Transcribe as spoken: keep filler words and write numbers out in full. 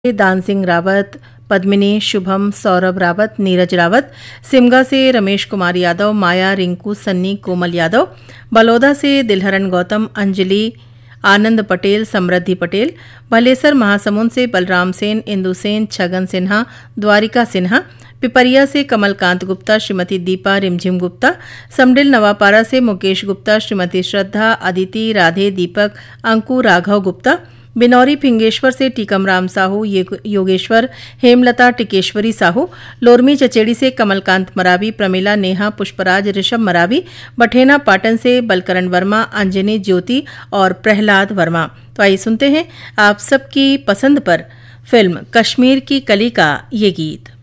दान सिंह रावत, पद्मिनी, शुभम, सौरभ रावत, नीरज रावत, सिमगा से रमेश कुमार यादव, माया, रिंकू, सन्नी, कोमल यादव, बलौदा से दिलहरन गौतम, अंजलि, आनंद पटेल, समृद्धि पटेल, भलेसर महासमुंद से बलराम सेन, इंदु सेन, छगन सिन्हा, द्वारिका सिन्हा, पिपरिया से कमलकांत गुप्ता, श्रीमती दीपा रिमझिम गुप्ता, समडिल नवापारा से मुकेश गुप्ता, श्रीमती श्रद्धा, अदिति, राधे, दीपक, अंकु, राघव गुप्ता, बिनौरी फिंगेश्वर से टीकम राम साहू, योगेश्वर, हेमलता, टिकेश्वरी साहू, लोरमी चचेड़ी से कमलकांत मरावी, प्रमिला, नेहा, पुष्पराज, ऋषभ मरावी, बठेना पाटन से बलकरण वर्मा, अंजनी, ज्योति और प्रहलाद वर्मा। तो आइए सुनते हैं आप सबकी पसंद पर फिल्म कश्मीर की कली का ये गीत।